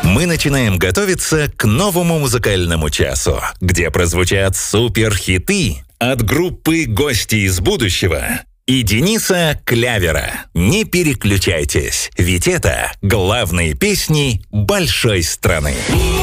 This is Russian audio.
Мы начинаем готовиться к новому музыкальному часу, где прозвучат суперхиты от группы «Гости из будущего» и Дениса Клявера. Не переключайтесь, ведь это главные песни большой страны.